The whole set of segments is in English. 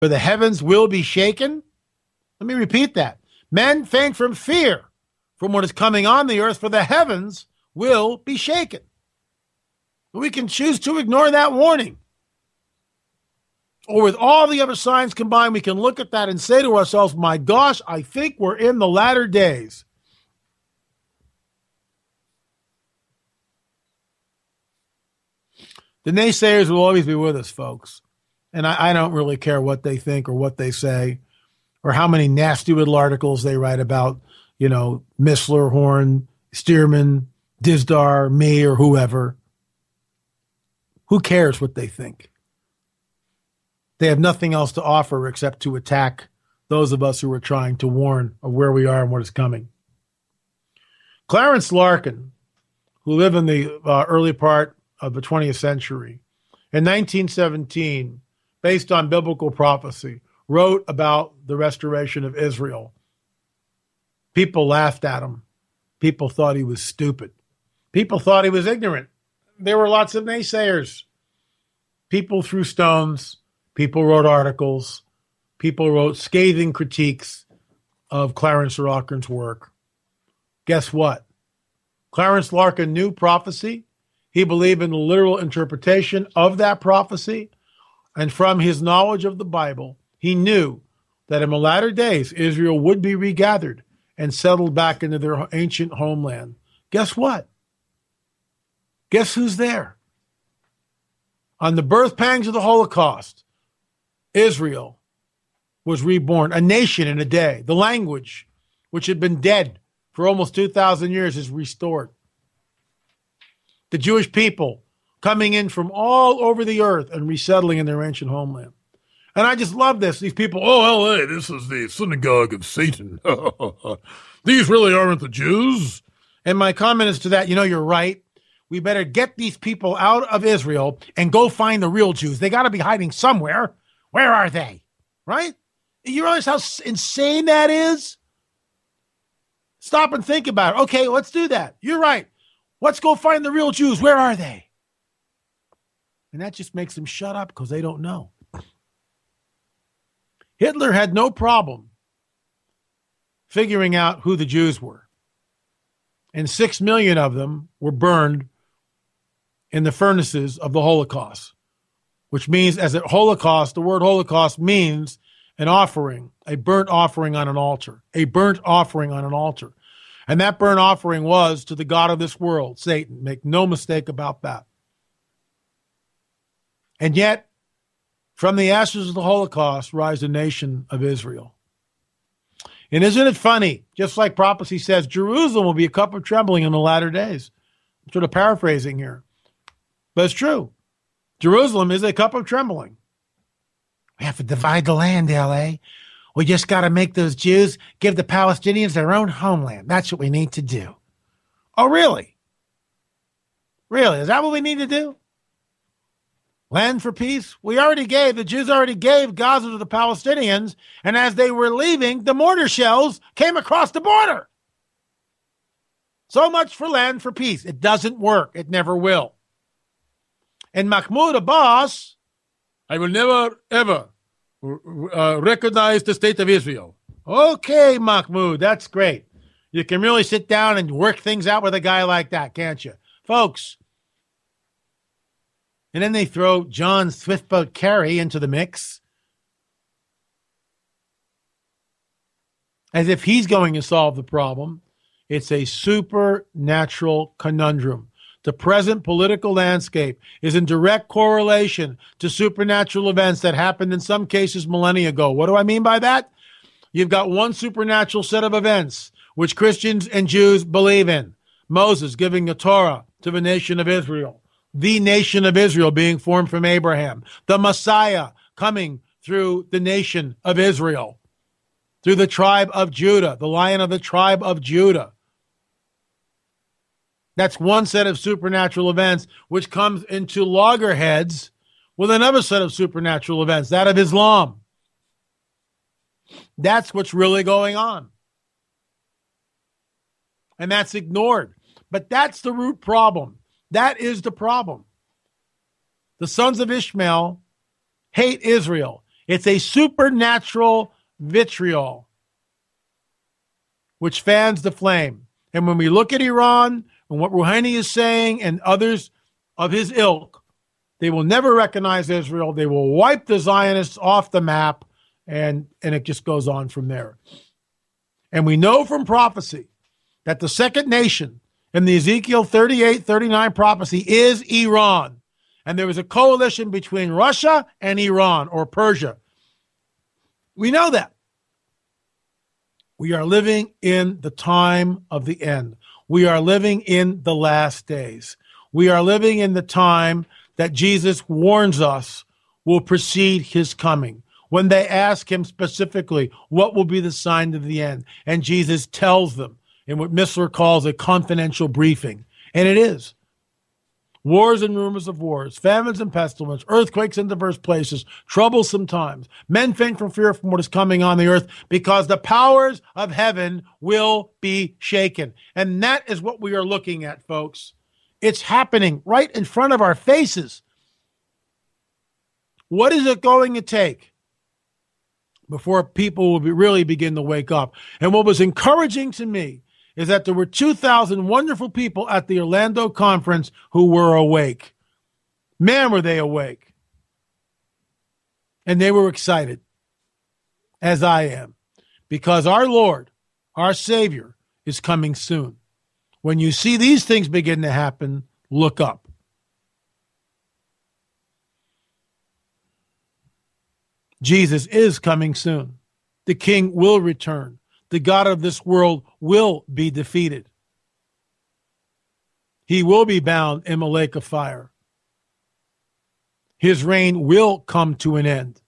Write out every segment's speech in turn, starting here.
For the heavens will be shaken. Let me repeat that. Men faint from fear from what is coming on the earth, for the heavens will be shaken. We can choose to ignore that warning. Or with all the other signs combined, we can look at that and say to ourselves, my gosh, I think we're in the latter days. The naysayers will always be with us, folks. And I don't really care what they think or what they say or how many nasty little articles they write about, Missler, Horn, Stearman, Dizdar, me, or whoever. Who cares what they think? They have nothing else to offer except to attack those of us who are trying to warn of where we are and what is coming. Clarence Larkin, who lived in the early part of the 20th century, in 1917, based on biblical prophecy, wrote about the restoration of Israel. People laughed at him. People thought he was stupid. People thought he was ignorant. There were lots of naysayers. People threw stones. People wrote articles. People wrote scathing critiques of Clarence Larkin's work. Guess what? Clarence Larkin knew prophecy. He believed in the literal interpretation of that prophecy. And from his knowledge of the Bible, he knew that in the latter days, Israel would be regathered and settled back into their ancient homeland. Guess what? Guess who's there? On the birth pangs of the Holocaust, Israel was reborn, a nation in a day. The language, which had been dead for almost 2,000 years, is restored. The Jewish people coming in from all over the earth and resettling in their ancient homeland. And I just love this. These people, LA, this is the synagogue of Satan. These really aren't the Jews. And my comment is to that, you're right. We better get these people out of Israel and go find the real Jews. They got to be hiding somewhere. Where are they? Right? You realize how insane that is? Stop and think about it. Okay, let's do that. You're right. Let's go find the real Jews. Where are they? And that just makes them shut up because they don't know. Hitler had no problem figuring out who the Jews were. And 6 million of them were burned in the furnaces of the Holocaust, which means as a Holocaust, the word Holocaust means an offering, a burnt offering on an altar, a burnt offering on an altar. And that burnt offering was to the God of this world, Satan. Make no mistake about that. And yet, from the ashes of the Holocaust, rise the nation of Israel. And isn't it funny? Just like prophecy says, Jerusalem will be a cup of trembling in the latter days. I'm sort of paraphrasing here. But it's true. Jerusalem is a cup of trembling. We have to divide the land, LA. We just got to make those Jews give the Palestinians their own homeland. That's what we need to do. Oh, really? Really? Is that what we need to do? Land for peace? The Jews already gave Gaza to the Palestinians, and as they were leaving, the mortar shells came across the border. So much for land for peace. It doesn't work. It never will. And Mahmoud Abbas, I will never, ever recognize the state of Israel. Okay, Mahmoud, that's great. You can really sit down and work things out with a guy like that, can't you? Folks, and then they throw John Swiftboat Kerry into the mix as if he's going to solve the problem. It's a supernatural conundrum. The present political landscape is in direct correlation to supernatural events that happened in some cases millennia ago. What do I mean by that? You've got one supernatural set of events which Christians and Jews believe in. Moses giving the Torah to the nation of Israel. The nation of Israel being formed from Abraham. The Messiah coming through the nation of Israel. Through the tribe of Judah. The Lion of the tribe of Judah. That's one set of supernatural events which comes into loggerheads with another set of supernatural events, that of Islam. That's what's really going on. And that's ignored. But that's the root problem. That is the problem. The sons of Ishmael hate Israel. It's a supernatural vitriol which fans the flame. And when we look at Iran and what Rouhani is saying and others of his ilk, they will never recognize Israel. They will wipe the Zionists off the map, and it just goes on from there. And we know from prophecy that the second nation in the Ezekiel 38-39 prophecy is Iran. And there was a coalition between Russia and Iran, or Persia. We know that. We are living in the time of the end. We are living in the last days. We are living in the time that Jesus warns us will precede his coming. When they ask him specifically, what will be the sign of the end? And Jesus tells them in what Missler calls a confidential briefing. And it is. Wars and rumors of wars, famines and pestilence, earthquakes in diverse places, troublesome times. Men faint from fear from what is coming on the earth, because the powers of heaven will be shaken. And that is what we are looking at, folks. It's happening right in front of our faces. What is it going to take before people will really begin to wake up? And what was encouraging to me is that there were 2,000 wonderful people at the Orlando conference who were awake. Man, were they awake. And they were excited, as I am, because our Lord, our Savior, is coming soon. When you see these things begin to happen, look up. Jesus is coming soon. The King will return. The God of this world will be defeated. He will be bound in a lake of fire. His reign will come to an end.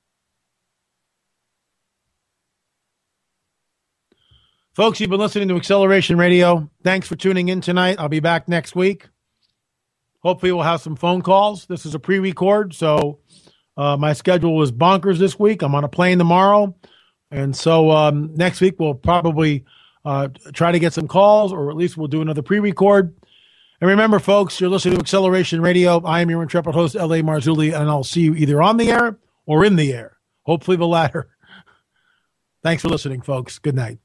Folks, you've been listening to Acceleration Radio. Thanks for tuning in tonight. I'll be back next week. Hopefully we'll have some phone calls. This is a pre-record, so my schedule was bonkers this week. I'm on a plane tomorrow. And so next week we'll probably try to get some calls, or at least we'll do another pre-record. And remember, folks, you're listening to Acceleration Radio. I am your intrepid host, L.A. Marzulli, and I'll see you either on the air or in the air. Hopefully the latter. Thanks for listening, folks. Good night.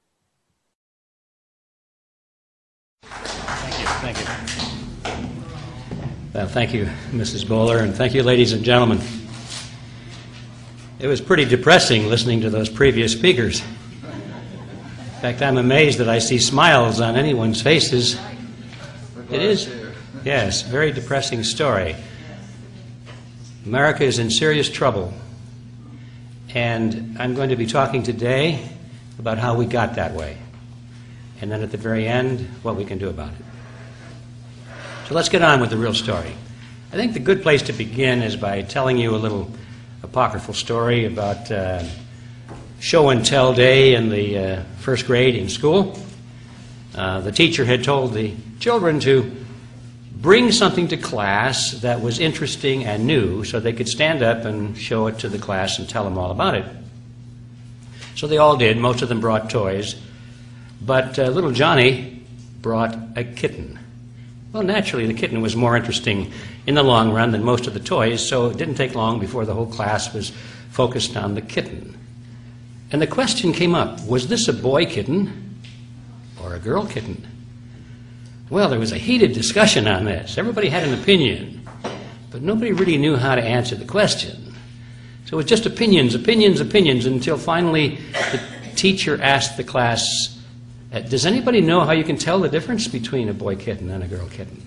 Thank you. Well, thank you, Mrs. Bowler, and thank you, ladies and gentlemen. It was pretty depressing listening to those previous speakers. In fact, I'm amazed that I see smiles on anyone's faces. It is, yes, very depressing story. America is in serious trouble. And I'm going to be talking today about how we got that way. And then at the very end, what we can do about it. So let's get on with the real story. I think the good place to begin is by telling you a little apocryphal story about show and tell day in the first grade in school. The teacher had told the children to bring something to class that was interesting and new so they could stand up and show it to the class and tell them all about it. So they all did. Most of them brought toys. But little Johnny brought a kitten. Well, naturally, the kitten was more interesting in the long run than most of the toys, so it didn't take long before the whole class was focused on the kitten. And the question came up, was this a boy kitten or a girl kitten? Well, there was a heated discussion on this. Everybody had an opinion, but nobody really knew how to answer the question. So it was just opinions, until finally the teacher asked the class, does anybody know how you can tell the difference between a boy kitten and a girl kitten?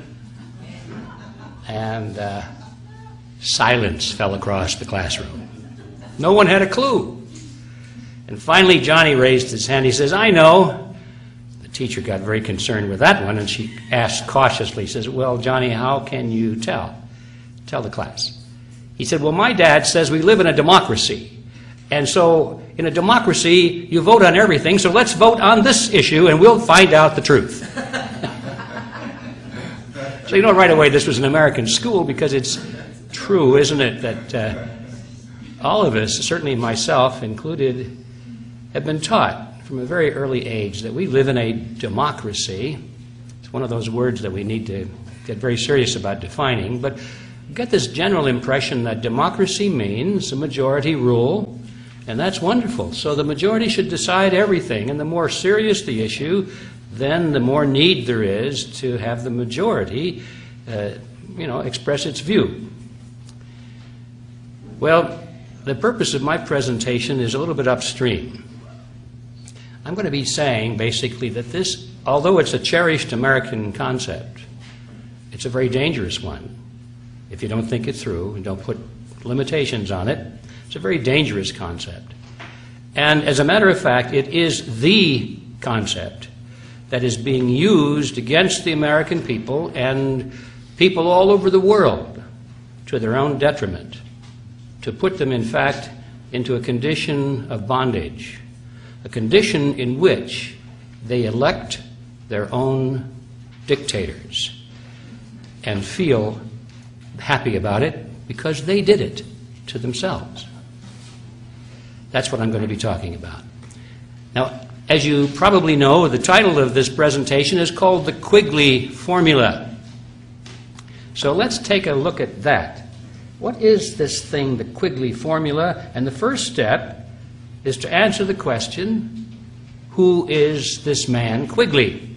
And silence fell across the classroom. No one had a clue. And finally Johnny raised his hand. He says, I know. The teacher got very concerned with that one, and she asked cautiously, says, well, Johnny, how can you tell? Tell the class. He said, well, my dad says we live in a democracy. And so in a democracy, you vote on everything, so let's vote on this issue and we'll find out the truth. So you know right away this was an American school, because it's true, isn't it, that all of us, certainly myself included, have been taught from a very early age that we live in a democracy. It's one of those words that we need to get very serious about defining, but get this general impression that democracy means a majority rule, and that's wonderful. So the majority should decide everything, and the more serious the issue, then the more need there is to have the majority, express its view. Well, the purpose of my presentation is a little bit upstream. I'm going to be saying, basically, that this, although it's a cherished American concept, it's a very dangerous one. If you don't think it through and don't put limitations on it, it's a very dangerous concept. And as a matter of fact, it is the concept that is being used against the American people and people all over the world to their own detriment, to put them, in fact, into a condition of bondage, a condition in which they elect their own dictators and feel happy about it because they did it to themselves. That's what I'm going to be talking about. Now, as you probably know, the title of this presentation is called the Quigley Formula. So let's take a look at that. What is this thing, the Quigley Formula? And the first step is to answer the question, who is this man Quigley?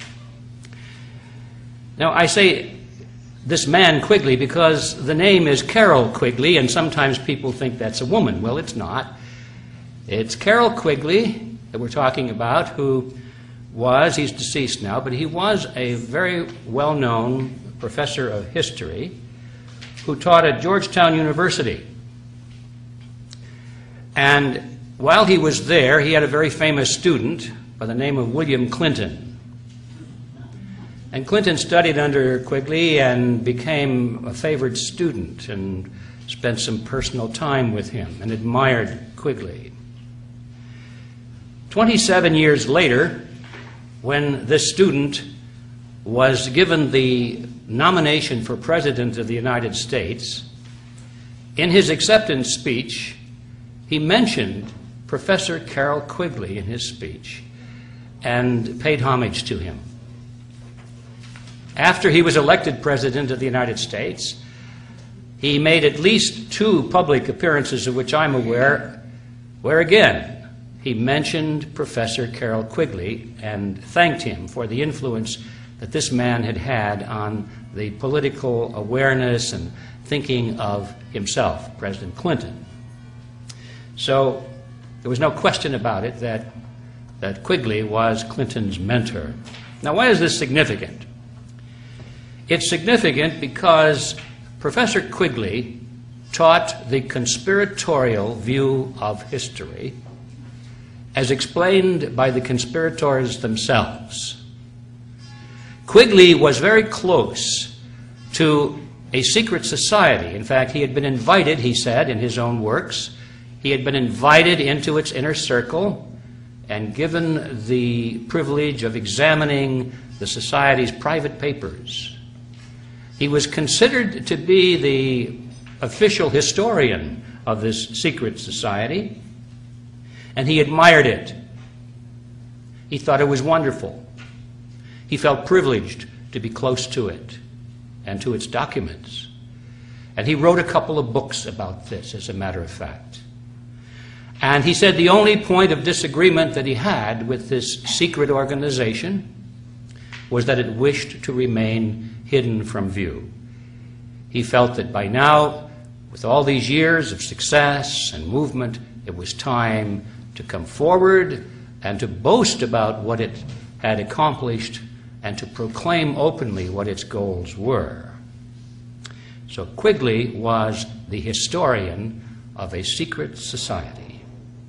Now, I say this man Quigley because the name is Carroll Quigley, and sometimes people think that's a woman. Well, it's not. It's Carroll Quigley that we're talking about, who was, he's deceased now, but he was a very well-known professor of history who taught at Georgetown University. And while he was there, he had a very famous student by the name of William Clinton. And Clinton studied under Quigley and became a favored student and spent some personal time with him and admired Quigley. 27 years later, when this student was given the nomination for President of the United States, in his acceptance speech, he mentioned Professor Carroll Quigley in his speech and paid homage to him. After he was elected President of the United States, he made at least 2 public appearances of which I'm aware, where again he mentioned Professor Carroll Quigley and thanked him for the influence that this man had had on the political awareness and thinking of himself, President Clinton. So there was no question about it that Quigley was Clinton's mentor. Now, why is this significant? It's significant because Professor Quigley taught the conspiratorial view of history as explained by the conspirators themselves. Quigley was very close to a secret society. In fact, he had been invited, he said in his own works, he had been invited into its inner circle and given the privilege of examining the society's private papers. He was considered to be the official historian of this secret society, and he admired it. He thought it was wonderful. He felt privileged to be close to it and to its documents. And he wrote a couple of books about this, as a matter of fact. And he said the only point of disagreement that he had with this secret organization was that it wished to remain hidden from view. He felt that by now, with all these years of success and movement, it was time to come forward and to boast about what it had accomplished and to proclaim openly what its goals were. So Quigley was the historian of a secret society.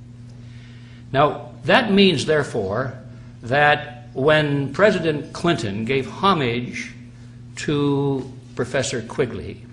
Now, that means, therefore, that when President Clinton gave homage to Professor Quigley,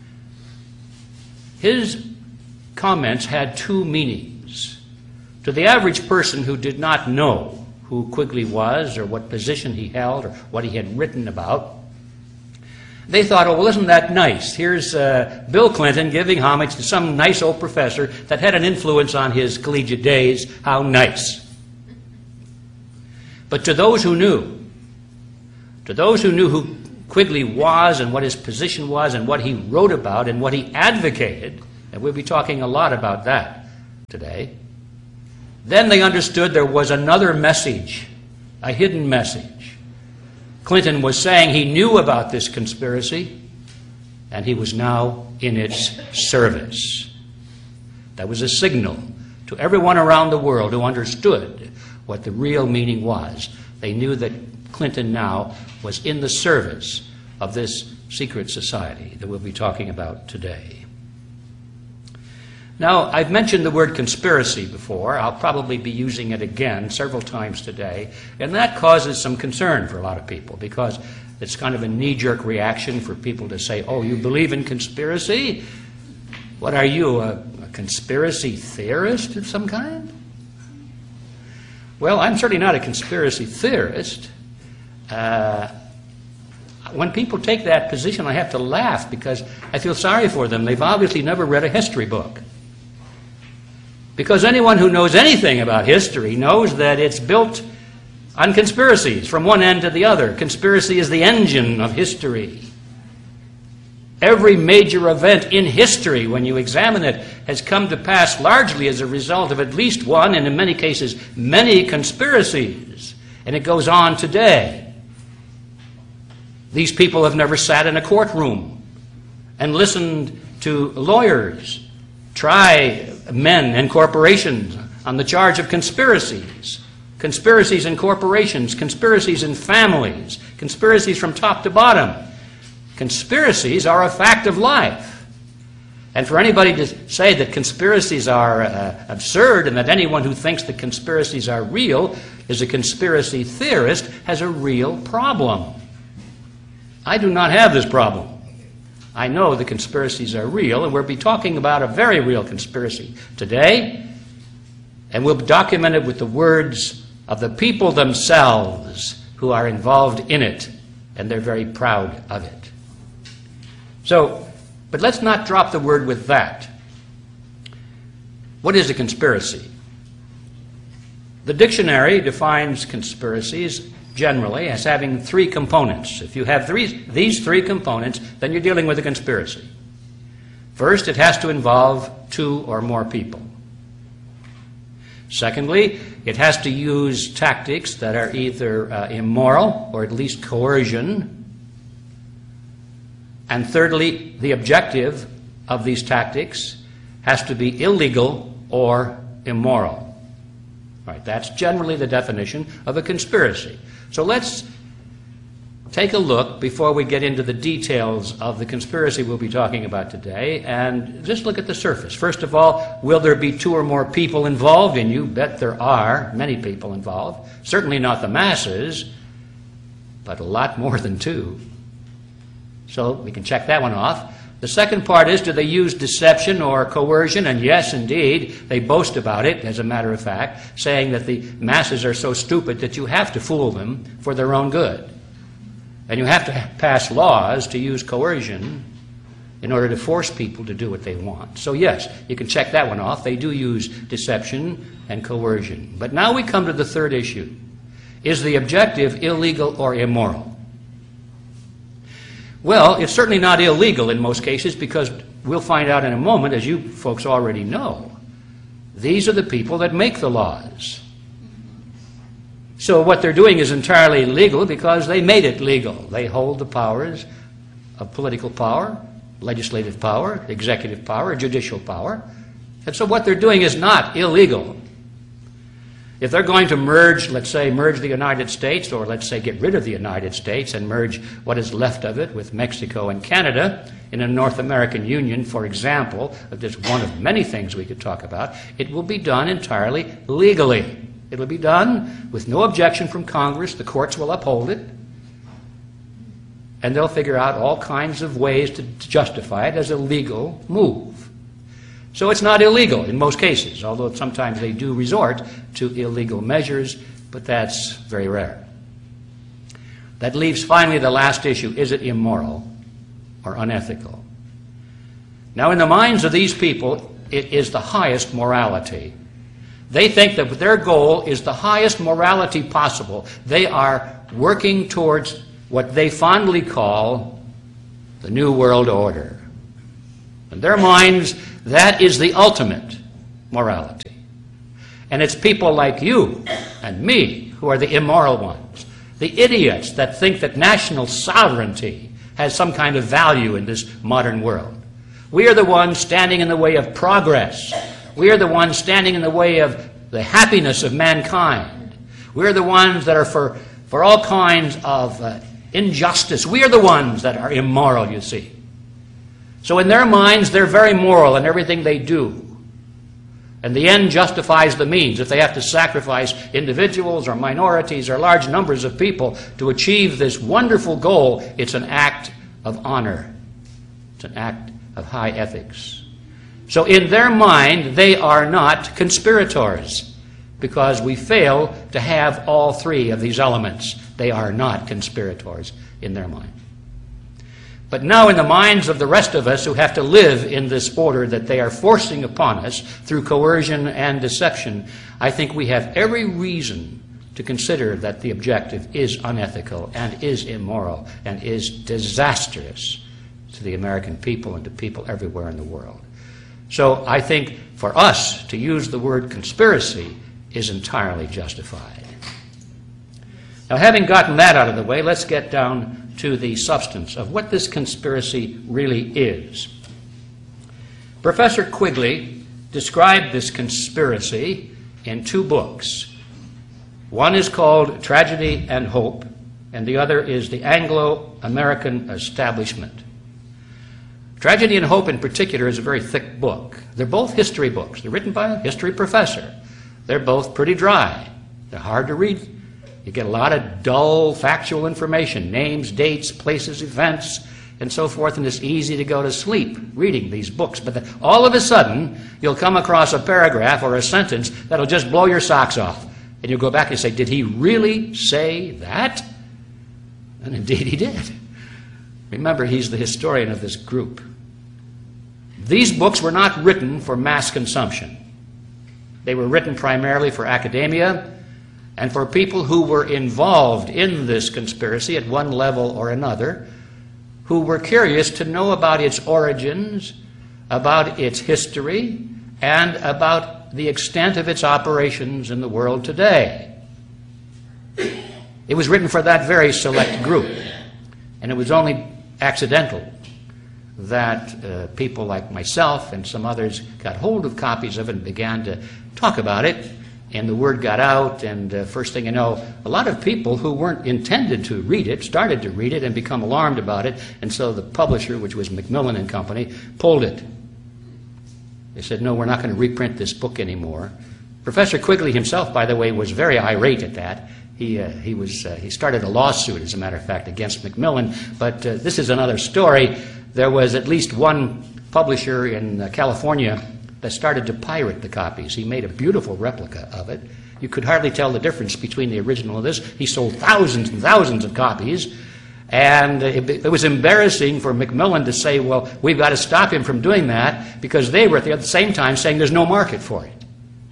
his comments had 2 meanings. To the average person who did not know who Quigley was or what position he held or what he had written about, they thought, oh, well, isn't that nice? Here's Bill Clinton giving homage to some nice old professor that had an influence on his collegiate days. How nice. But to those who knew who Quigley was and what his position was and what he wrote about and what he advocated, and we'll be talking a lot about that today, then they understood there was another message, a hidden message. Clinton was saying he knew about this conspiracy, and he was now in its service. That was a signal to everyone around the world who understood what the real meaning was. They knew that Clinton now was in the service of this secret society that we'll be talking about today. Now, I've mentioned the word conspiracy before. I'll probably be using it again several times today, and that causes some concern for a lot of people because it's kind of a knee-jerk reaction for people to say, oh, you believe in conspiracy? What are you, a conspiracy theorist of some kind? Well, I'm certainly not a conspiracy theorist. When people take that position, I have to laugh because I feel sorry for them. They've obviously never read a history book. Because anyone who knows anything about history knows that it's built on conspiracies from one end to the other. Conspiracy is the engine of history. Every major event in history, when you examine it, has come to pass largely as a result of at least one, and in many cases, many conspiracies. And it goes on today. These people have never sat in a courtroom and listened to lawyers try men and corporations on the charge of conspiracies. Conspiracies in corporations, conspiracies in families, conspiracies from top to bottom. Conspiracies are a fact of life. And for anybody to say that conspiracies are absurd and that anyone who thinks that conspiracies are real is a conspiracy theorist has a real problem. I do not have this problem. I know the conspiracies are real, and we'll be talking about a very real conspiracy today, and we'll document it with the words of the people themselves who are involved in it, and they're very proud of it. So, but let's not drop the word with that. What is a conspiracy? The dictionary defines conspiracies generally as having three components. If you have these three components, then you're dealing with a conspiracy. First, it has to involve two or more people. Secondly, it has to use tactics that are either immoral or at least coercion. And thirdly, the objective of these tactics has to be illegal or immoral. All right, that's generally the definition of a conspiracy. So let's take a look before we get into the details of the conspiracy we'll be talking about today and just look at the surface. First of all, will there be two or more people involved? And you bet there are many people involved. Certainly not the masses, but a lot more than two. So we can check that one off. The second part is, do they use deception or coercion? And yes, indeed, they boast about it, as a matter of fact, saying that the masses are so stupid that you have to fool them for their own good. And you have to pass laws to use coercion in order to force people to do what they want. So yes, you can check that one off. They do use deception and coercion. But now we come to the third issue. Is the objective illegal or immoral? Well, it's certainly not illegal in most cases because we'll find out in a moment, as you folks already know, these are the people that make the laws. So what they're doing is entirely legal because they made it legal. They hold the powers of political power, legislative power, executive power, judicial power. And so what they're doing is not illegal. If they're going to merge, let's say, merge the United States, or let's say get rid of the United States and merge what is left of it with Mexico and Canada in a North American Union, for example, just one of many things we could talk about, it will be done entirely legally. It will be done with no objection from Congress. The courts will uphold it. And they'll figure out all kinds of ways to justify it as a legal move. So it's not illegal in most cases, although sometimes they do resort to illegal measures, but that's very rare. That leaves finally the last issue. Is it immoral or unethical? Now, in the minds of these people, it is the highest morality. They think that their goal is the highest morality possible. They are working towards what they fondly call the New World Order. In their minds, that is the ultimate morality. And it's people like you and me who are the immoral ones, the idiots that think that national sovereignty has some kind of value in this modern world. We are the ones standing in the way of progress. We are the ones standing in the way of the happiness of mankind. We are the ones that are for all kinds of injustice. We are the ones that are immoral, you see. So in their minds, they're very moral in everything they do. And the end justifies the means. If they have to sacrifice individuals or minorities or large numbers of people to achieve this wonderful goal, it's an act of honor. It's an act of high ethics. So in their mind, they are not conspirators, because we fail to have all three of these elements. They are not conspirators in their mind. But now in the minds of the rest of us who have to live in this order that they are forcing upon us through coercion and deception, I think we have every reason to consider that the objective is unethical and is immoral and is disastrous to the American people and to people everywhere in the world. So I think for us to use the word conspiracy is entirely justified. Now, having gotten that out of the way, let's get down to the substance of what this conspiracy really is. Professor Quigley described this conspiracy in two books. One is called Tragedy and Hope, and the other is The Anglo-American Establishment. Tragedy and Hope in particular is a very thick book. They're both history books. They're written by a history professor. They're both pretty dry. They're hard to read. You get a lot of dull, factual information, names, dates, places, events, and so forth, and it's easy to go to sleep reading these books. But all of a sudden, you'll come across a paragraph or a sentence that'll just blow your socks off. And you'll go back and say, did he really say that? And indeed he did. Remember, he's the historian of this group. These books were not written for mass consumption. They were written primarily for academia and for people who were involved in this conspiracy at one level or another, who were curious to know about its origins, about its history, and about the extent of its operations in the world today. It was written for that very select group, and it was only accidental that people like myself and some others got hold of copies of it and began to talk about it, and the word got out, and first thing you know, a lot of people who weren't intended to read it started to read it and become alarmed about it, and so the publisher, which was Macmillan and Company, pulled it. They said, no, we're not going to reprint this book anymore. Professor Quigley himself, by the way, was very irate at that. He started a lawsuit, as a matter of fact, against Macmillan, but this is another story. There was at least one publisher in California that started to pirate the copies. He made a beautiful replica of it. You could hardly tell the difference between the original and this. He sold thousands and thousands of copies, and it was embarrassing for Macmillan to say, well, we've got to stop him from doing that, because they were at the same time saying there's no market for it.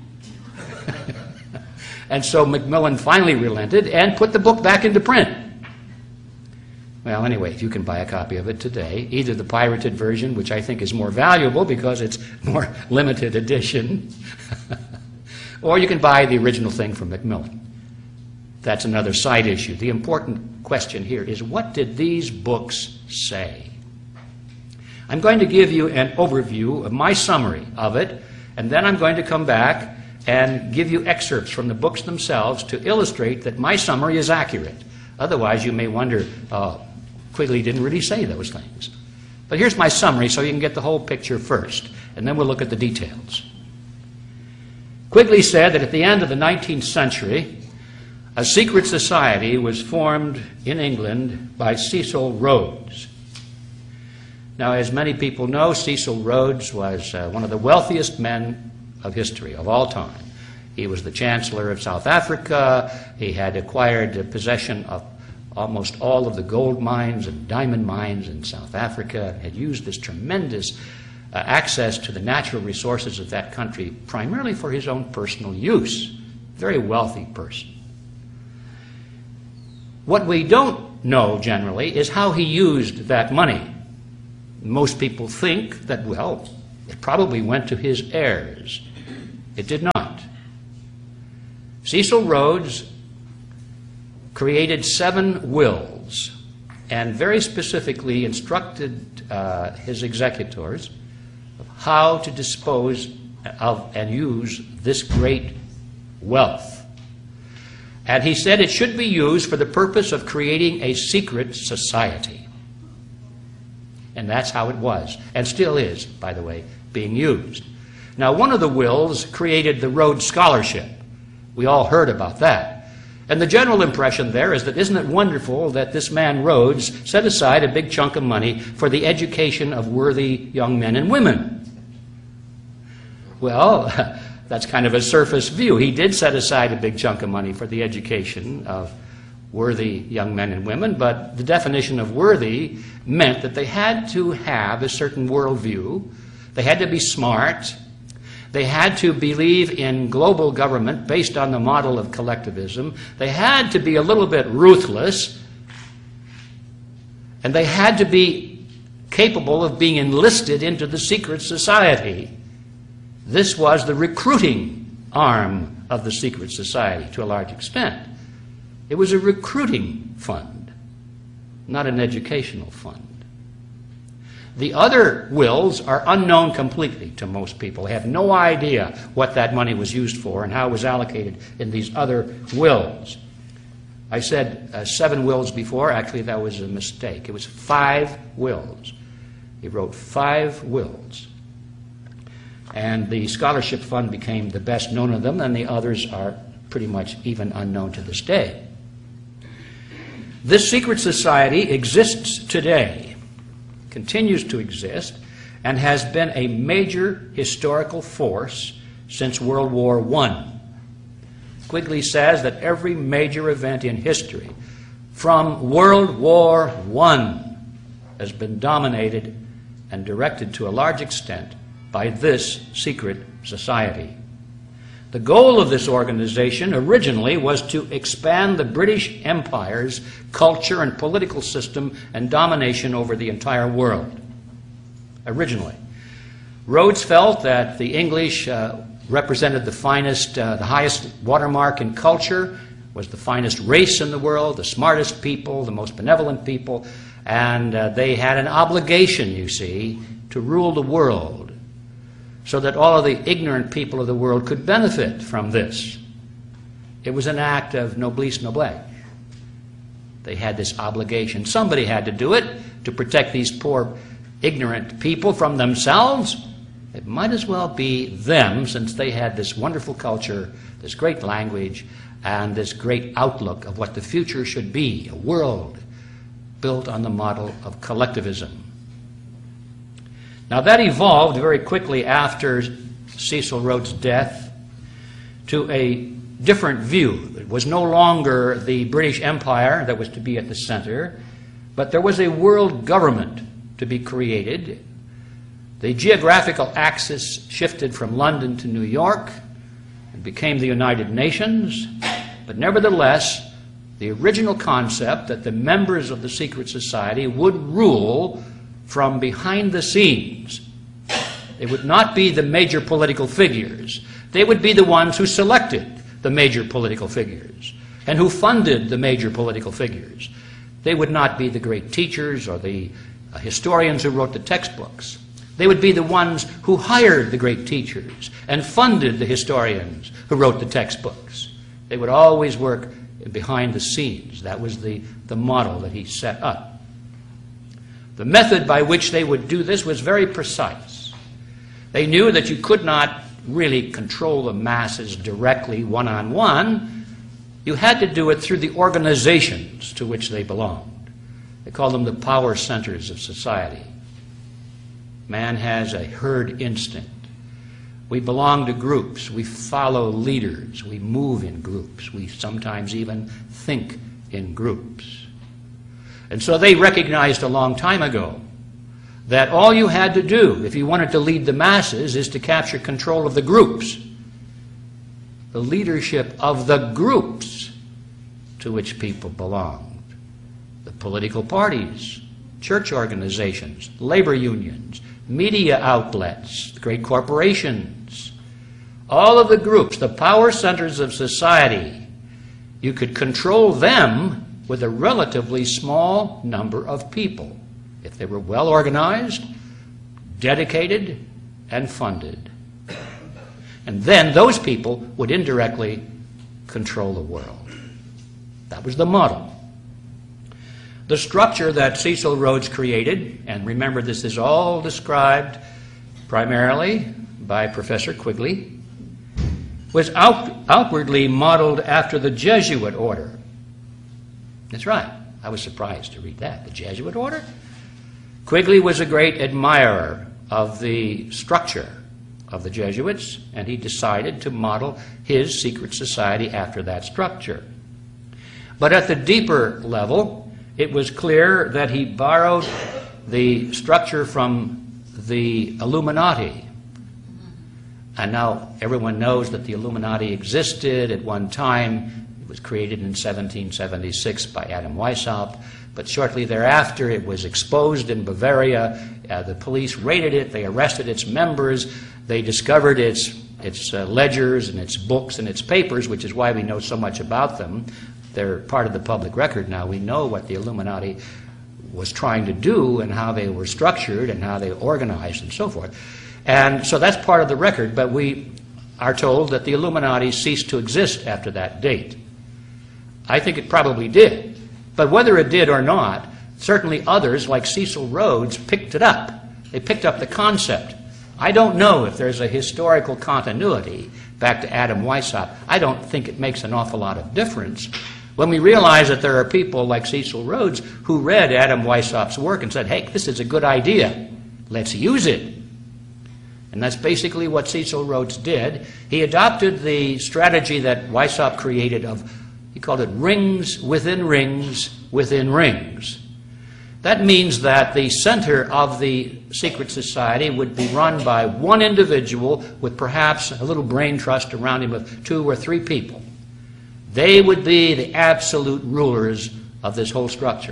And so Macmillan finally relented and put the book back into print. Well, anyway, you can buy a copy of it today, either the pirated version, which I think is more valuable because it's more limited edition, or you can buy the original thing from Macmillan. That's another side issue. The important question here is, what did these books say? I'm going to give you an overview of my summary of it, and then I'm going to come back and give you excerpts from the books themselves to illustrate that my summary is accurate. Otherwise, you may wonder, Quigley didn't really say those things. But here's my summary so you can get the whole picture first, and then we'll look at the details. Quigley said that at the end of the 19th century, a secret society was formed in England by Cecil Rhodes. Now, as many people know, Cecil Rhodes was one of the wealthiest men of history, of all time. He was the Chancellor of South Africa. He had acquired possession of almost all of the gold mines and diamond mines in South Africa, had used this tremendous access to the natural resources of that country primarily for his own personal use. Very wealthy person. What we don't know generally is how he used that money. Most people think that, well, it probably went to his heirs. It did not. Cecil Rhodes created 7 wills and very specifically instructed his executors of how to dispose of and use this great wealth. And he said it should be used for the purpose of creating a secret society. And that's how it was, and still is, by the way, being used. Now, one of the wills created the Rhodes Scholarship. We all heard about that. And the general impression there is that isn't it wonderful that this man Rhodes set aside a big chunk of money for the education of worthy young men and women? Well, that's kind of a surface view. He did set aside a big chunk of money for the education of worthy young men and women, but the definition of worthy meant that they had to have a certain worldview. They had to be smart. They had to believe in global government based on the model of collectivism. They had to be a little bit ruthless. And they had to be capable of being enlisted into the secret society. This was the recruiting arm of the secret society to a large extent. It was a recruiting fund, not an educational fund. The other wills are unknown completely to most people. They have no idea what that money was used for and how it was allocated in these other wills. I said 7 wills before. Actually, that was a mistake. It was 5 wills. He wrote 5 wills. And the scholarship fund became the best known of them, and the others are pretty much even unknown to this day. This secret society exists today, continues to exist, and has been a major historical force since World War I. Quigley says that every major event in history from World War I has been dominated and directed to a large extent by this secret society. The goal of this organization originally was to expand the British Empire's culture and political system and domination over the entire world. Originally. Rhodes felt that the English represented the finest, the highest watermark in culture, was the finest race in the world, the smartest people, the most benevolent people, and they had an obligation, you see, to rule the world, so that all of the ignorant people of the world could benefit from this. It was an act of noblesse noblesse. They had this obligation. Somebody had to do it to protect these poor, ignorant people from themselves. It might as well be them, since they had this wonderful culture, this great language, and this great outlook of what the future should be, a world built on the model of collectivism. Now, that evolved very quickly after Cecil Rhodes' death to a different view. It was no longer the British Empire that was to be at the center, but there was a world government to be created. The geographical axis shifted from London to New York and became the United Nations, but nevertheless, the original concept that the members of the secret society would rule from behind the scenes. They would not be the major political figures. They would be the ones who selected the major political figures and who funded the major political figures. They would not be the great teachers or the historians who wrote the textbooks. They would be the ones who hired the great teachers and funded the historians who wrote the textbooks. They would always work behind the scenes. That was the model that he set up. The method by which they would do this was very precise. They knew that you could not really control the masses directly, one-on-one. You had to do it through the organizations to which they belonged. They called them the power centers of society. Man has a herd instinct. We belong to groups. We follow leaders. We move in groups. We sometimes even think in groups. And so they recognized a long time ago that all you had to do if you wanted to lead the masses is to capture control of the groups, the leadership of the groups to which people belonged, the political parties, church organizations, labor unions, media outlets, great corporations, all of the groups, the power centers of society. You could control them with a relatively small number of people if they were well organized, dedicated, and funded. And then those people would indirectly control the world. That was the model. The structure that Cecil Rhodes created, and remember this is all described primarily by Professor Quigley, was outwardly modeled after the Jesuit order. That's right. I was surprised to read that. The Jesuit order? Quigley was a great admirer of the structure of the Jesuits, and he decided to model his secret society after that structure. But at the deeper level, it was clear that he borrowed the structure from the Illuminati. And now everyone knows that the Illuminati existed at one time. It was created in 1776 by Adam Weishaupt, but shortly thereafter it was exposed in Bavaria. The police raided it, they arrested its members, they discovered its ledgers and its books and its papers, which is why we know so much about them. They're part of the public record now. We know what the Illuminati was trying to do and how they were structured and how they organized and so forth. And so that's part of the record, but we are told that the Illuminati ceased to exist after that date. I think it probably did. But whether it did or not, certainly others, like Cecil Rhodes, picked it up. They picked up the concept. I don't know if there's a historical continuity back to Adam Weishaupt. I don't think it makes an awful lot of difference when we realize that there are people like Cecil Rhodes who read Adam Weishaupt's work and said, hey, this is a good idea. Let's use it. And that's basically what Cecil Rhodes did. He adopted the strategy that Weishaupt created of, he called it rings within rings within rings. That means that the center of the secret society would be run by one individual with perhaps a little brain trust around him of 2 or 3 people. They would be the absolute rulers of this whole structure.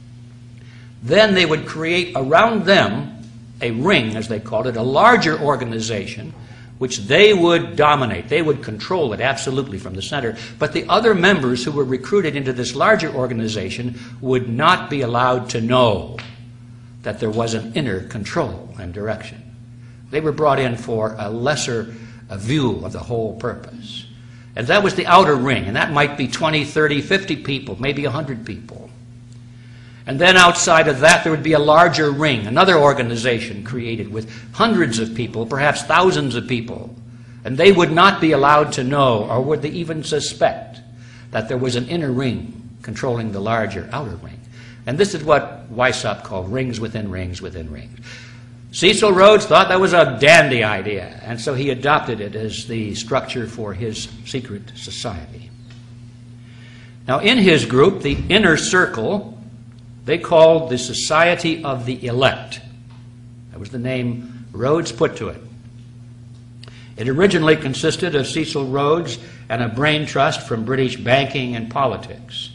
Then they would create around them a ring, as they called it, a larger organization, which they would dominate. They would control it absolutely from the center. But the other members who were recruited into this larger organization would not be allowed to know that there was an inner control and direction. They were brought in for a lesser view of the whole purpose. And that was the outer ring, and that might be 20, 30, 50 people, maybe 100 people. And then outside of that, there would be a larger ring, another organization created with hundreds of people, perhaps thousands of people. And they would not be allowed to know, or would they even suspect, that there was an inner ring controlling the larger outer ring. And this is what Weishaupt called rings within rings within rings. Cecil Rhodes thought that was a dandy idea, and so he adopted it as the structure for his secret society. Now, in his group, the inner circle, they called the Society of the Elect. That was the name Rhodes put to it. It originally consisted of Cecil Rhodes and a brain trust from British banking and politics.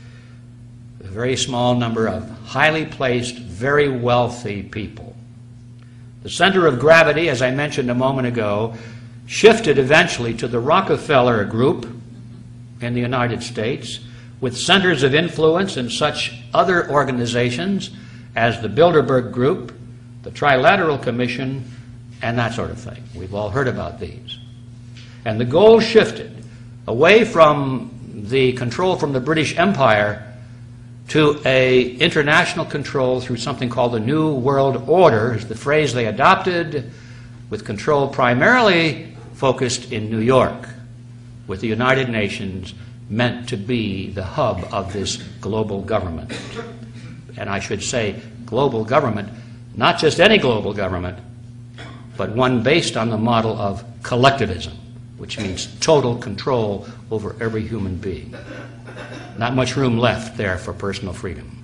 A very small number of highly placed, very wealthy people. The center of gravity, as I mentioned a moment ago, shifted eventually to the Rockefeller Group in the United States, with centers of influence in such other organizations as the Bilderberg Group, the Trilateral Commission, and that sort of thing. We've all heard about these. And the goal shifted away from the control from the British Empire to an international control through something called the New World Order, is the phrase they adopted, with control primarily focused in New York, with the United Nations meant to be the hub of this global government. And I should say global government, not just any global government, but one based on the model of collectivism, which means total control over every human being. Not much room left there for personal freedom.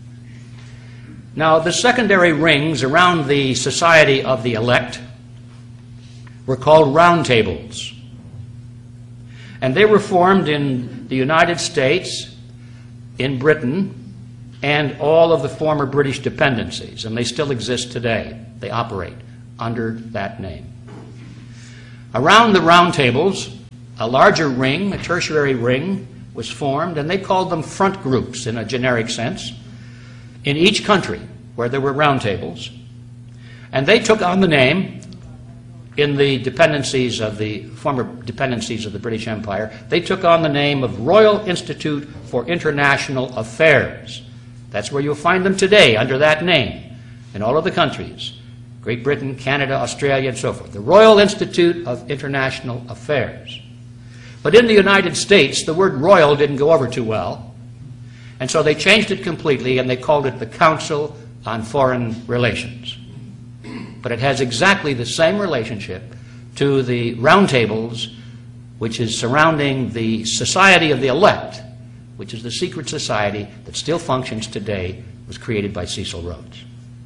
Now, the secondary rings around the Society of the Elect were called roundtables. And they were formed in the United States, in Britain, and all of the former British dependencies, and they still exist today. They operate under that name. Around the round tables, a larger ring, a tertiary ring, was formed, and they called them front groups in a generic sense, in each country where there were round tables. And they took on the name, in the dependencies of the former dependencies of the British Empire, they took on the name of Royal Institute for International Affairs. That's where you'll find them today, under that name, in all of the countries, Great Britain, Canada, Australia, and so forth. The Royal Institute of International Affairs. But in the United States, the word royal didn't go over too well, and so they changed it completely, and they called it the Council on Foreign Relations. But it has exactly the same relationship to the roundtables, which is surrounding the Society of the Elect, which is the secret society that still functions today, was created by Cecil Rhodes.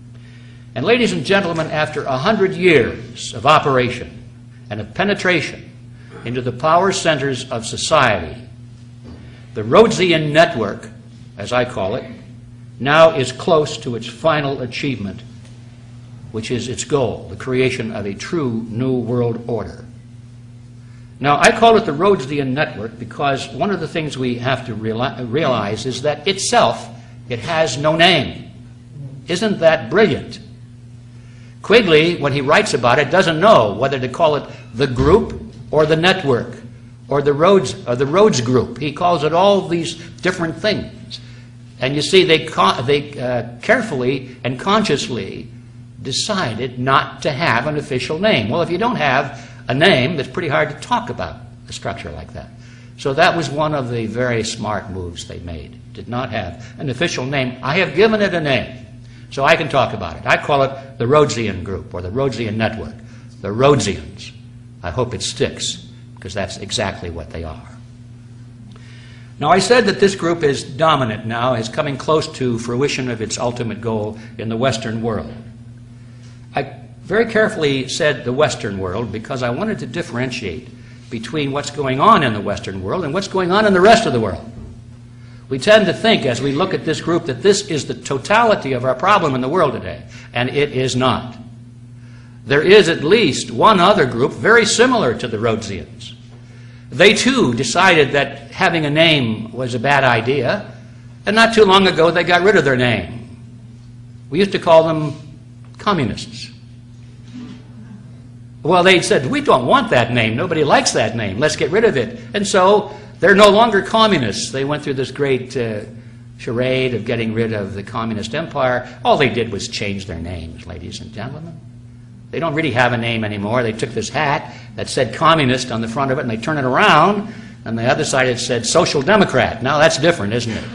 And ladies and gentlemen, after 100 years of operation and of penetration into the power centers of society, the Rhodesian network, as I call it, now is close to its final achievement, which is its goal, the creation of a true new world order. Now, I call it the Rhodesian network because one of the things we have to realize is that itself, it has no name. Isn't that brilliant? Quigley, when he writes about it, doesn't know whether to call it the group or the network or the Rhodes group. He calls it all these different things. And you see, they carefully and consciously decided not to have an official name. Well, if you don't have a name, it's pretty hard to talk about a structure like that. So that was one of the very smart moves they made. Did not have an official name. I have given it a name, so I can talk about it. I call it the Rhodesian Group or the Rhodesian Network, the Rhodesians. I hope it sticks, because that's exactly what they are. Now, I said that this group is dominant now, is coming close to fruition of its ultimate goal in the Western world. I very carefully said the Western world because I wanted to differentiate between what's going on in the Western world and what's going on in the rest of the world. We tend to think, as we look at this group, that this is the totality of our problem in the world today, and it is not. There is at least one other group very similar to the Rhodesians. They too decided that having a name was a bad idea, and not too long ago they got rid of their name. We used to call them communists. Well, they said, we don't want that name. Nobody likes that name. Let's get rid of it. And so they're no longer communists. They went through this great charade of getting rid of the communist empire. All they did was change their names, ladies and gentlemen. They don't really have a name anymore. They took this hat that said communist on the front of it, and they turned it around, and the other side it said social democrat. Now that's different, isn't it?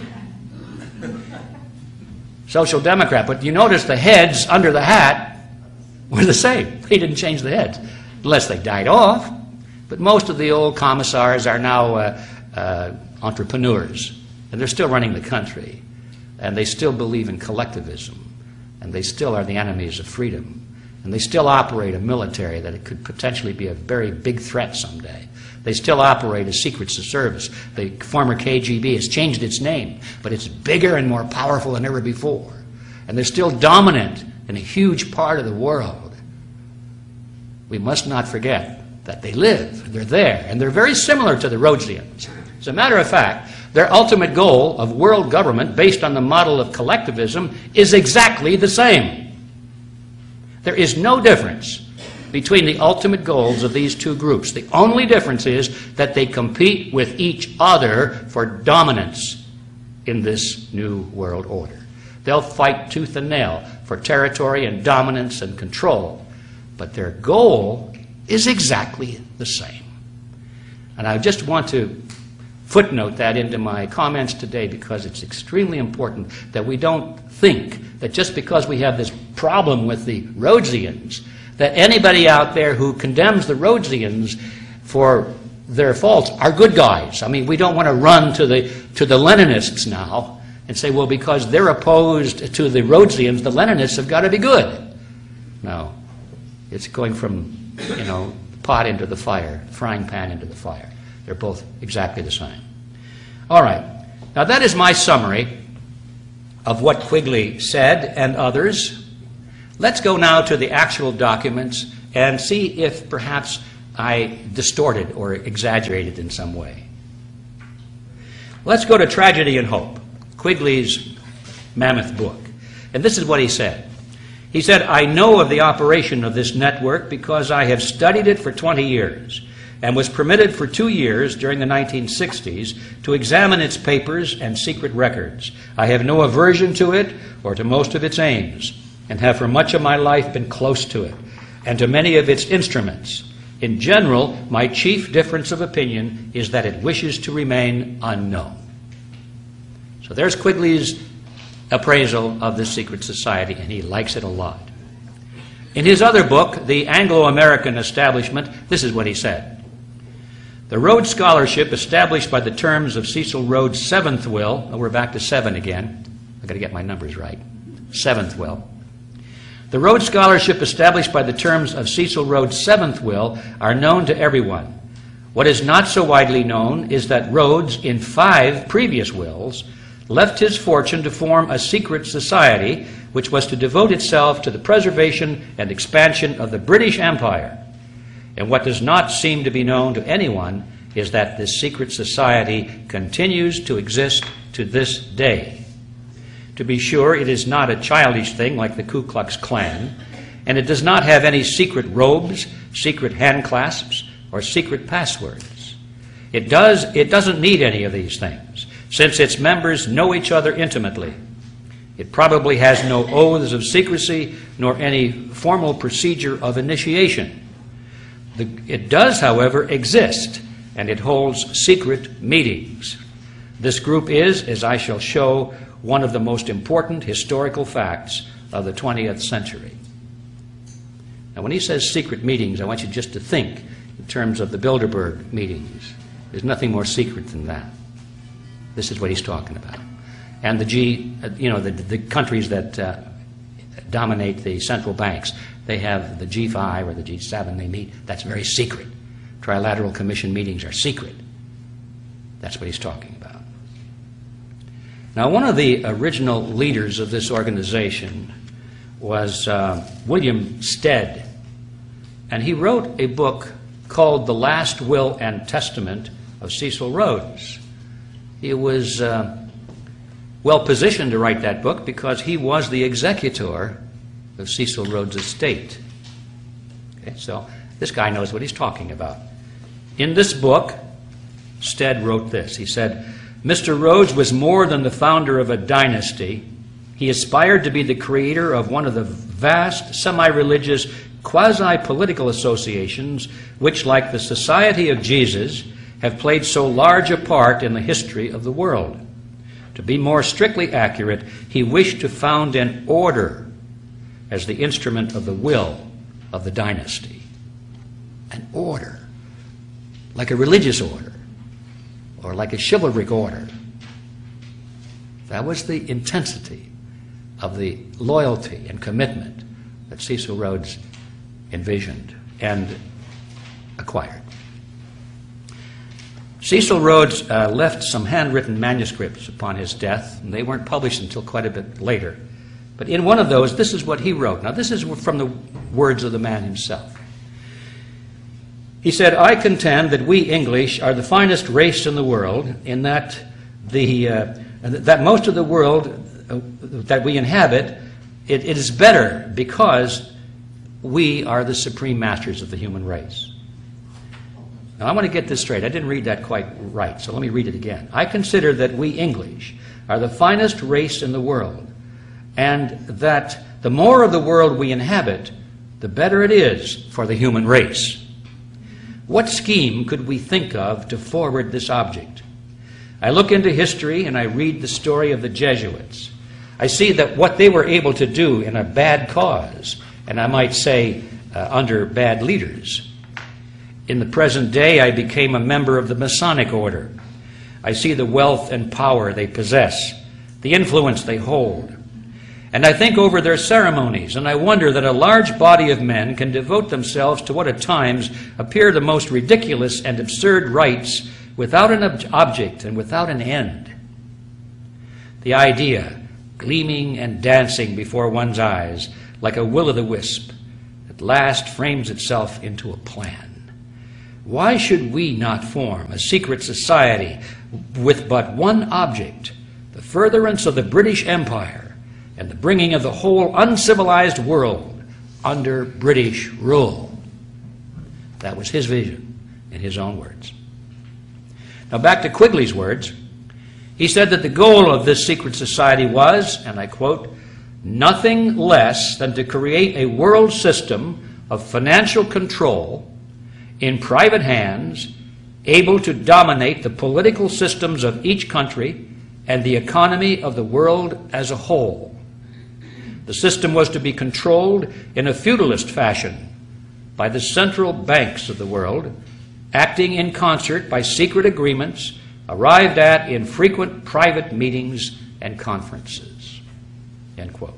Social democrat. But you notice the heads under the hat were the same. They didn't change the heads, unless they died off. But most of the old commissars are now entrepreneurs, and they're still running the country, and they still believe in collectivism, and they still are the enemies of freedom, and they still operate a military that it could potentially be a very big threat someday. They still operate a secret service. The former KGB has changed its name, but it's bigger and more powerful than ever before, and they're still dominant in a huge part of the world. We must not forget that they live, they're there, and they're very similar to the Rhodesians. As a matter of fact, their ultimate goal of world government based on the model of collectivism is exactly the same. There is no difference between the ultimate goals of these two groups. The only difference is that they compete with each other for dominance in this new world order. They'll fight tooth and nail for territory and dominance and control, but their goal is exactly the same. And I just want to footnote that into my comments today because it's extremely important that we don't think that just because we have this problem with the Rhodesians, that anybody out there who condemns the Rhodesians for their faults are good guys. I mean, we don't want to run to the Leninists now and say, well, because they're opposed to the Rhodesians, the Leninists have got to be good. No. It's going from, pot into the fire, frying pan into the fire. They're both exactly the same. All right. Now, that is my summary of what Quigley said and others. Let's go now to the actual documents and see if perhaps I distorted or exaggerated in some way. Let's go to Tragedy and Hope, Quigley's mammoth book. And this is what he said. He said, "I know of the operation of this network because I have studied it for 20 years and was permitted for 2 years during the 1960s to examine its papers and secret records. I have no aversion to it or to most of its aims, and have for much of my life been close to it and to many of its instruments. In general, my chief difference of opinion is that it wishes to remain unknown." So there's Quigley's appraisal of the secret society, and he likes it a lot. In his other book, The Anglo-American Establishment, this is what he said. "The Rhodes Scholarship, established by the terms of Cecil Rhodes' seventh will," oh, we're back to 7 again. I've got to get my numbers right. 7th will. "The Rhodes Scholarship, established by the terms of Cecil Rhodes' 7th will, are known to everyone. What is not so widely known is that Rhodes, in 5 previous wills, left his fortune to form a secret society which was to devote itself to the preservation and expansion of the British Empire. And what does not seem to be known to anyone is that this secret society continues to exist to this day. To be sure, it is not a childish thing like the Ku Klux Klan, and it does not have any secret robes, secret handclasps, or secret passwords. It doesn't need any of these things, since its members know each other intimately. It probably has no oaths of secrecy, nor any formal procedure of initiation. It does, however, exist, and it holds secret meetings. This group is, as I shall show, one of the most important historical facts of the 20th century." Now, when he says secret meetings, I want you just to think in terms of the Bilderberg meetings. There's nothing more secret than that. This is what he's talking about. And the countries that dominate the central banks, they have the G5 or the G7, they meet. That's very secret. Trilateral Commission meetings are secret. That's what he's talking about. Now, one of the original leaders of this organization was William Stead, and he wrote a book called The Last Will and Testament of Cecil Rhodes. He was well positioned to write that book because he was the executor of Cecil Rhodes' estate. Okay, so this guy knows what he's talking about. In this book, Stead wrote this. He said, "Mr. Rhodes was more than the founder of a dynasty. He aspired to be the creator of one of the vast semi-religious quasi-political associations which, like the Society of Jesus, have played so large a part in the history of the world. To be more strictly accurate, he wished to found an order as the instrument of the will of the dynasty." An order, like a religious order, or like a chivalric order. That was the intensity of the loyalty and commitment that Cecil Rhodes envisioned and acquired. Cecil Rhodes left some handwritten manuscripts upon his death, and they weren't published until quite a bit later. But in one of those, this is what he wrote. Now, this is from the words of the man himself. He said, "I contend that we English are the finest race in the world, in that that most of the world that we inhabit, it is better because we are the supreme masters of the human race." Now, I want to get this straight. I didn't read that quite right, so let me read it again. "I consider that we English are the finest race in the world, and that the more of the world we inhabit, the better it is for the human race. What scheme could we think of to forward this object? I look into history and I read the story of the Jesuits. I see that what they were able to do in a bad cause, and I might say under bad leaders. In the present day, I became a member of the Masonic order. I see the wealth and power they possess, the influence they hold. And I think over their ceremonies, and I wonder that a large body of men can devote themselves to what at times appear the most ridiculous and absurd rites without an object and without an end. The idea gleaming and dancing before one's eyes like a will-o'-the-wisp, at last frames itself into a plan. Why should we not form a secret society with but one object, the furtherance of the British Empire and the bringing of the whole uncivilized world under British rule? That was his vision, in his own words. Now back to Quigley's words. He said that the goal of this secret society was, and I quote, nothing less than to create a world system of financial control in private hands, able to dominate the political systems of each country and the economy of the world as a whole. The system was to be controlled in a feudalist fashion by the central banks of the world, acting in concert by secret agreements arrived at in frequent private meetings and conferences. End quote.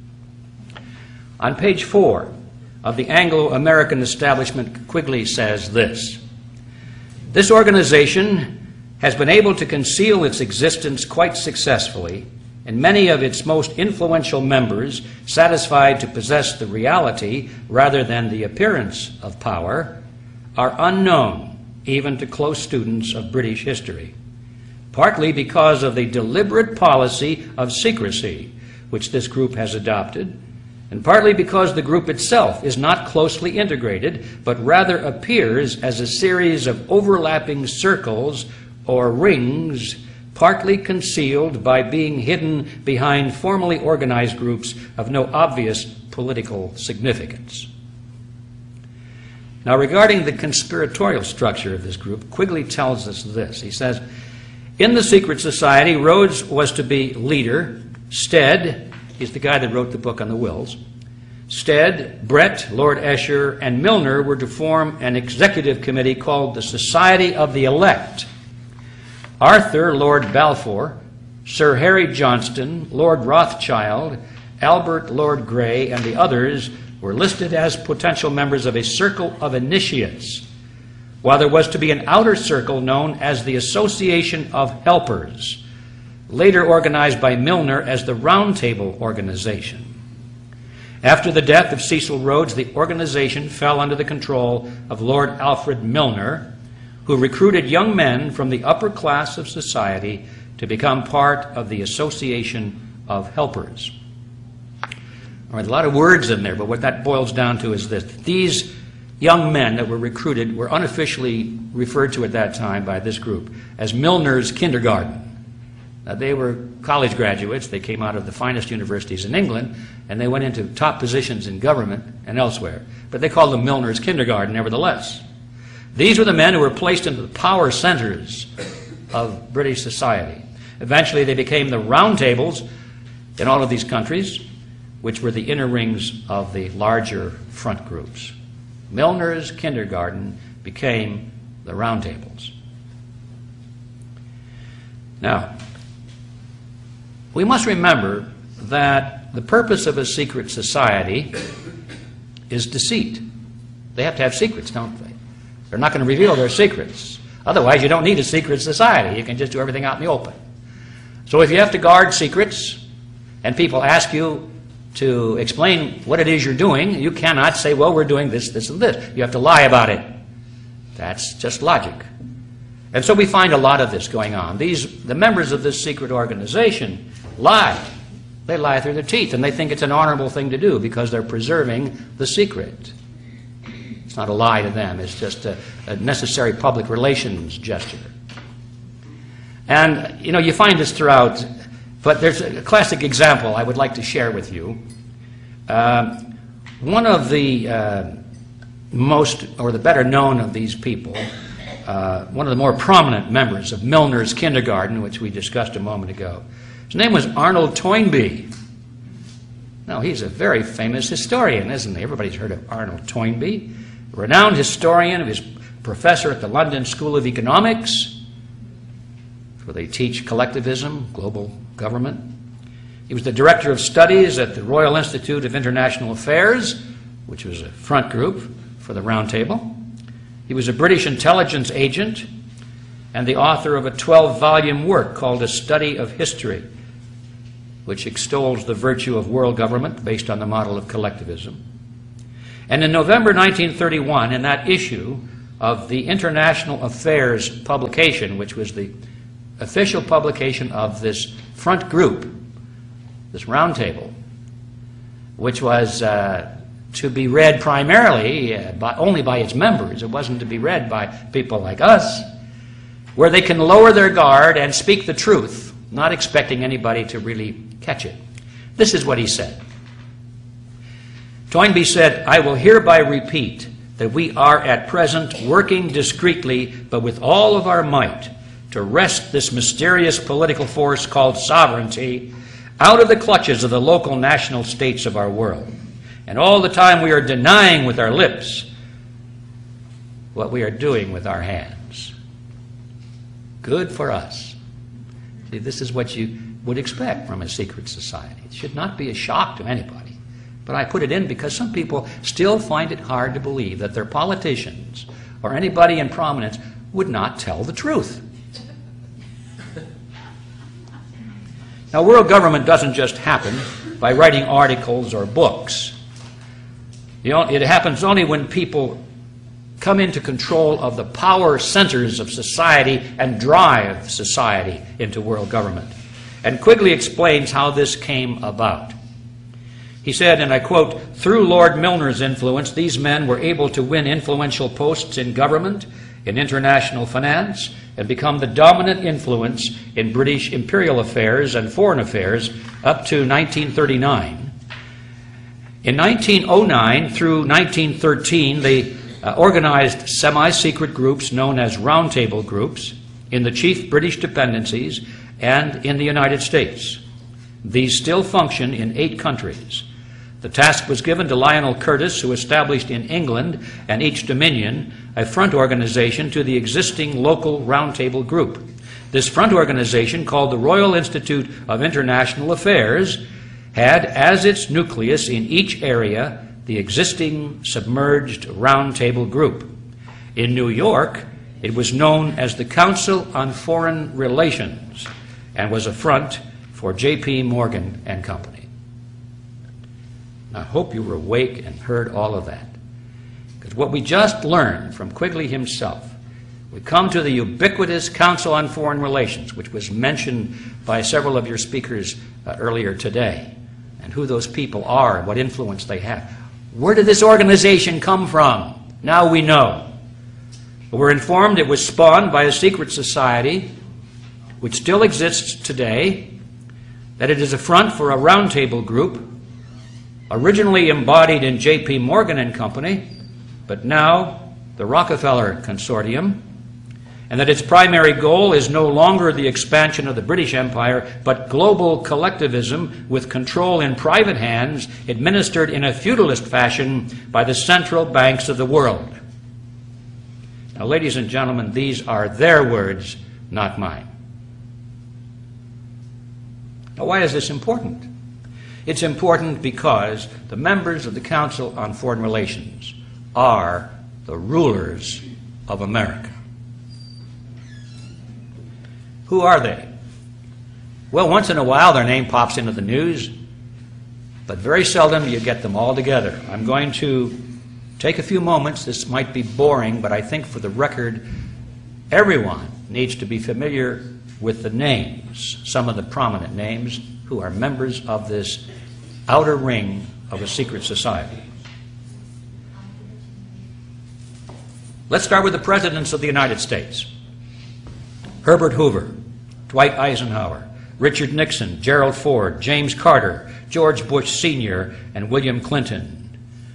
On page 4 of the Anglo-American Establishment, Quigley says this: this organization has been able to conceal its existence quite successfully, and many of its most influential members, satisfied to possess the reality rather than the appearance of power, are unknown even to close students of British history, partly because of the deliberate policy of secrecy which this group has adopted, and partly because the group itself is not closely integrated, but rather appears as a series of overlapping circles or rings, partly concealed by being hidden behind formally organized groups of no obvious political significance. Now, regarding the conspiratorial structure of this group, Quigley tells us this. He says, in the secret society, Rhodes was to be leader. Stead, he's the guy that wrote the book on the wills. Stead, Brett, Lord Esher, and Milner were to form an executive committee called the Society of the Elect. Arthur, Lord Balfour, Sir Harry Johnston, Lord Rothschild, Albert, Lord Grey, and the others were listed as potential members of a circle of initiates, while there was to be an outer circle known as the Association of Helpers, later organized by Milner as the Round Table Organization. After the death of Cecil Rhodes, the organization fell under the control of Lord Alfred Milner, who recruited young men from the upper class of society to become part of the Association of Helpers. All right, a lot of words in there, but what that boils down to is this. These young men that were recruited were unofficially referred to at that time by this group as Milner's kindergarten. Now, they were college graduates. They came out of the finest universities in England, and they went into top positions in government and elsewhere. But they called them Milner's kindergarten nevertheless. These were the men who were placed into the power centers of British society. Eventually, they became the round tables in all of these countries, which were the inner rings of the larger front groups. Milner's kindergarten became the round tables. Now, we must remember that the purpose of a secret society is deceit. They have to have secrets, don't they? They're not going to reveal their secrets. Otherwise, you don't need a secret society. You can just do everything out in the open. So if you have to guard secrets, and people ask you to explain what it is you're doing, you cannot say, well, we're doing this, this, and this. You have to lie about it. That's just logic. And so we find a lot of this going on. The members of this secret organization lie. They lie through their teeth, and they think it's an honorable thing to do because they're preserving the secret. It's not a lie to them. It's just a necessary public relations gesture. And, you find this throughout, but there's a classic example I would like to share with you. One of the most, or the better known of these people, one of the more prominent members of Milner's kindergarten, which we discussed a moment ago, his name was Arnold Toynbee. Now, he's a very famous historian, isn't he? Everybody's heard of Arnold Toynbee. A renowned historian, he was professor at the London School of Economics, where they teach collectivism, global government. He was the director of studies at the Royal Institute of International Affairs, which was a front group for the Round Table. He was a British intelligence agent and the author of a 12-volume work called A Study of History, which extols the virtue of world government based on the model of collectivism. And in November 1931, in that issue of the International Affairs publication, which was the official publication of this front group, this roundtable, which was to be read primarily only by its members. It wasn't to be read by people like us, where they can lower their guard and speak the truth, not expecting anybody to really catch it. This is what he said. Toynbee said, "I will hereby repeat that we are at present working discreetly, but with all of our might, to wrest this mysterious political force called sovereignty out of the clutches of the local national states of our world. And all the time we are denying with our lips what we are doing with our hands." Good for us. See, this is what you would expect from a secret society. It should not be a shock to anybody. But I put it in because some people still find it hard to believe that their politicians or anybody in prominence would not tell the truth. Now, world government doesn't just happen by writing articles or books. It happens only when people come into control of the power centers of society and drive society into world government. And Quigley explains how this came about. He said, and I quote, "Through Lord Milner's influence, these men were able to win influential posts in government, in international finance, and become the dominant influence in British imperial affairs and foreign affairs up to 1939. In 1909 through 1913, they organized semi-secret groups known as roundtable groups in the chief British dependencies and in the United States. These still function in 8 countries. The task was given to Lionel Curtis, who established in England and each dominion a front organization to the existing local roundtable group. This front organization, called the Royal Institute of International Affairs, had as its nucleus in each area the existing submerged roundtable group. In New York, it was known as the Council on Foreign Relations and was a front for J.P. Morgan and Company. I hope you were awake and heard all of that. Because what we just learned from Quigley himself, we come to the ubiquitous Council on Foreign Relations, which was mentioned by several of your speakers earlier today, and who those people are and what influence they have. Where did this organization come from? Now we know. We're informed it was spawned by a secret society which still exists today, that it is a front for a roundtable group originally embodied in J.P. Morgan and Company, but now the Rockefeller Consortium, and that its primary goal is no longer the expansion of the British Empire, but global collectivism with control in private hands, administered in a feudalist fashion by the central banks of the world. Now, ladies and gentlemen, these are their words, not mine. Now, why is this important? It's important because the members of the Council on Foreign Relations are the rulers of America. Who are they? Well, once in a while their name pops into the news, but very seldom you get them all together. I'm going to take a few moments. This might be boring, but I think for the record, everyone needs to be familiar with the names, some of the prominent names, who are members of this outer ring of a secret society. Let's start with the presidents of the United States. Herbert Hoover, Dwight Eisenhower, Richard Nixon, Gerald Ford, James Carter, George Bush Sr., and William Clinton.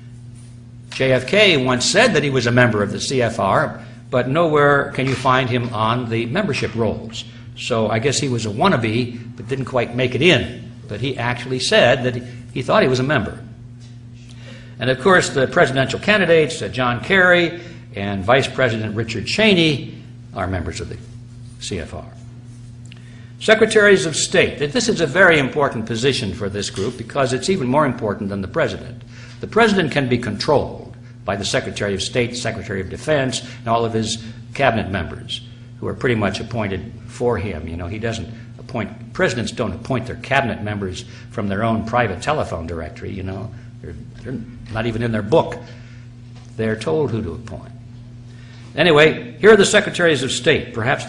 JFK once said that he was a member of the CFR, but nowhere can you find him on the membership rolls. So I guess he was a wannabe, but didn't quite make it in. But he actually said that he thought he was a member. And of course, the presidential candidates, John Kerry and Vice President Richard Cheney, are members of the CFR. Secretaries of State. This is a very important position for this group because it's even more important than the president. The president can be controlled by the Secretary of State, Secretary of Defense, and all of his cabinet members, who are pretty much appointed for him. You know, he doesn't presidents don't appoint their cabinet members from their own private telephone directory, you know. They're not even in their book. They're told who to appoint. Anyway, here are the secretaries of state, perhaps